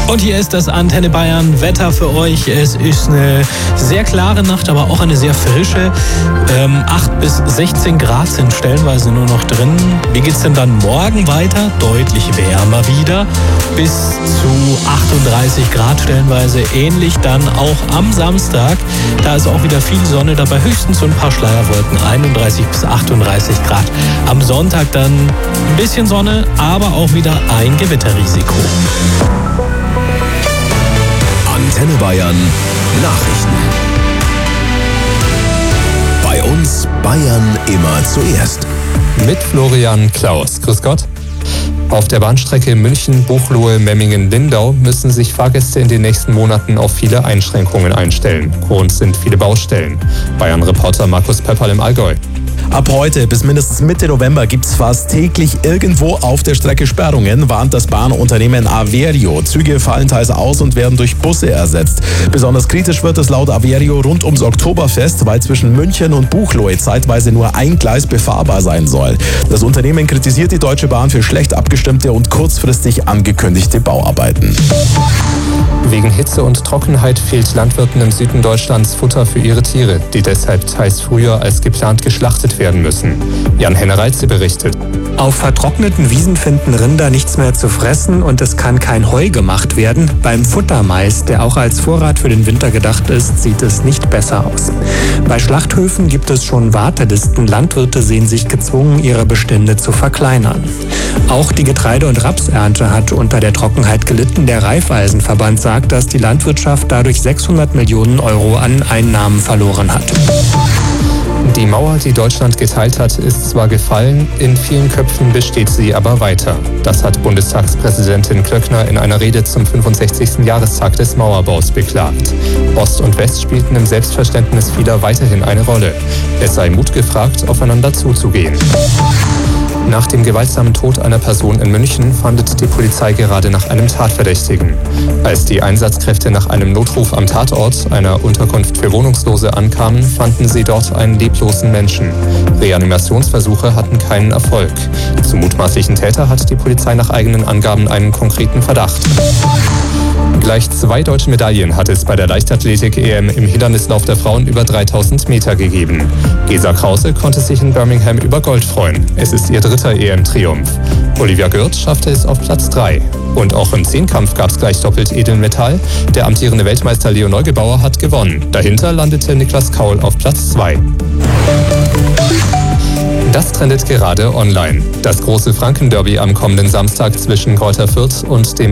Und hier ist das Antenne Bayern Wetter für euch. Es ist eine sehr klare Nacht, aber auch eine sehr frische. 8 bis 16 Grad sind stellenweise nur noch drin. Wie geht's denn dann morgen weiter? Deutlich wärmer wieder. Bis zu 38 Grad stellenweise. Ähnlich dann auch am Samstag. Da ist auch wieder viel Sonne dabei. Höchstens so ein paar Schleierwolken. 31 bis 38 Grad. Am Sonntag dann ein bisschen Sonne, aber auch wieder ein Gewitterrisiko. Antenne Bayern Nachrichten. Bei uns Bayern immer zuerst. Mit Florian Klaus. Grüß Gott. Auf der Bahnstrecke München-Buchloe-Memmingen-Lindau müssen sich Fahrgäste in den nächsten Monaten auf viele Einschränkungen einstellen. Grund sind viele Baustellen. Bayern-Reporter Markus Pöpperl im Allgäu. Ab heute bis mindestens Mitte November gibt es fast täglich irgendwo auf der Strecke Sperrungen, warnt das Bahnunternehmen Averio. Züge fallen teils aus und werden durch Busse ersetzt. Besonders kritisch wird es laut Averio rund ums Oktoberfest, weil zwischen München und Buchloe zeitweise nur ein Gleis befahrbar sein soll. Das Unternehmen kritisiert die Deutsche Bahn für schlecht abgestimmte und kurzfristig angekündigte Bauarbeiten. Wegen Hitze und Trockenheit fehlt Landwirten im Süden Deutschlands Futter für ihre Tiere, die deshalb teils früher als geplant geschlachtet werden müssen. Jan-Henne Reitze berichtet. Auf vertrockneten Wiesen finden Rinder nichts mehr zu fressen und es kann kein Heu gemacht werden. Beim Futtermais, der auch als Vorrat für den Winter gedacht ist, sieht es nicht besser aus. Bei Schlachthöfen gibt es schon Wartelisten. Landwirte sehen sich gezwungen, ihre Bestände zu verkleinern. Auch die Getreide- und Rapsernte hat unter der Trockenheit gelitten. Der Raiffeisenverband sagt, dass die Landwirtschaft dadurch 600 Millionen Euro an Einnahmen verloren hat. Die Mauer, die Deutschland geteilt hat, ist zwar gefallen, in vielen Köpfen besteht sie aber weiter. Das hat Bundestagspräsidentin Klöckner in einer Rede zum 65. Jahrestag des Mauerbaus beklagt. Ost und West spielten im Selbstverständnis vieler weiterhin eine Rolle. Es sei Mut gefragt, aufeinander zuzugehen. Nach dem gewaltsamen Tod einer Person in München fahndet die Polizei gerade nach einem Tatverdächtigen. Als die Einsatzkräfte nach einem Notruf am Tatort, einer Unterkunft für Wohnungslose, ankamen, fanden sie dort einen leblosen Menschen. Reanimationsversuche hatten keinen Erfolg. Zum mutmaßlichen Täter hat die Polizei nach eigenen Angaben einen konkreten Verdacht. Gleich 2 deutsche Medaillen hat es bei der Leichtathletik-EM im Hindernislauf der Frauen über 3000 Meter gegeben. Gesa Krause konnte sich in Birmingham über Gold freuen. Es ist ihr 3. EM-Triumph. Olivia Gürt schaffte es auf Platz 3. Und auch im Zehnkampf gab es gleich doppelt Edelmetall. Der amtierende Weltmeister Leo Neugebauer hat gewonnen. Dahinter landete Niklas Kaul auf Platz 2. Das trendet gerade online. Das große Franken-Derby am kommenden Samstag zwischen Greuther Fürth und dem